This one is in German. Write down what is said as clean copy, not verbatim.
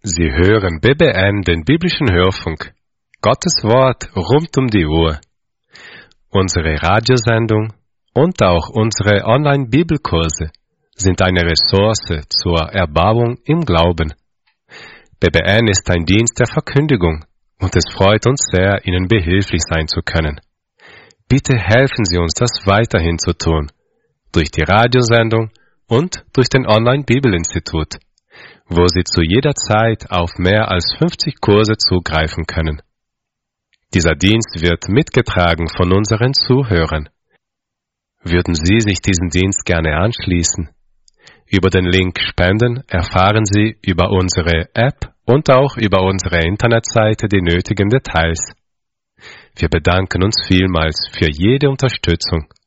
Sie hören BBN, den biblischen Hörfunk. Gottes Wort rund um die Uhr. Unsere Radiosendung und auch unsere Online-Bibelkurse sind eine Ressource zur Erbauung im Glauben. BBN ist ein Dienst der Verkündigung und es freut uns sehr, Ihnen behilflich sein zu können. Bitte helfen Sie uns, das weiterhin zu tun, durch die Radiosendung und durch den Online-Bibelinstitut, wo Sie zu jeder Zeit auf mehr als 50 Kurse zugreifen können. Dieser Dienst wird mitgetragen von unseren Zuhörern. Würden Sie sich diesen Dienst gerne anschließen? Über den Link Spenden erfahren Sie über unsere App und auch über unsere Internetseite die nötigen Details. Wir bedanken uns vielmals für jede Unterstützung.